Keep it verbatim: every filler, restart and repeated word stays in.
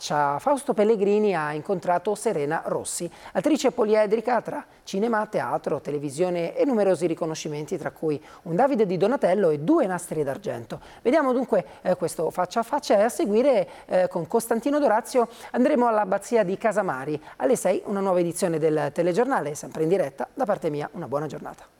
faccia. Fausto Pellegrini ha incontrato Serena Rossi, attrice poliedrica tra cinema, teatro, televisione e numerosi riconoscimenti, tra cui un Davide di Donatello e due Nastri d'argento. Vediamo dunque eh, questo faccia a faccia e a seguire eh, con Costantino Dorazio andremo all'abbazia di Casamari. Alle sei una nuova edizione del telegiornale, sempre in diretta. Da parte mia una buona giornata.